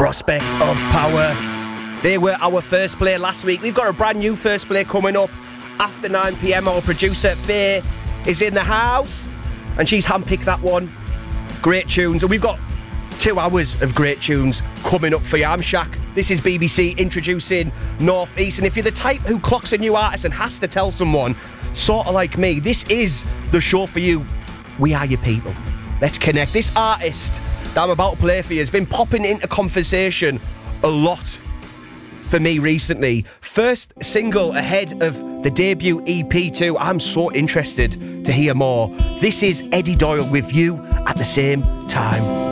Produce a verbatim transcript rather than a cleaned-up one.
Prospect of Power. They were our first play last week. We've got a brand new first play coming up after nine p.m. Our producer Faye is in the house and she's handpicked that one. Great tunes. And we've got two hours of great tunes coming up for you. I'm Shaq. This is B B C introducing North East. And if you're the type who clocks a new artist and has to tell someone, sort of like me, this is the show for you. We are your people. Let's connect. This artist that I'm about to play for you has been popping into conversation a lot for me recently. First single ahead of the debut E P too. I'm so interested to hear more. This is Eddie Doyle with You at the Same Time.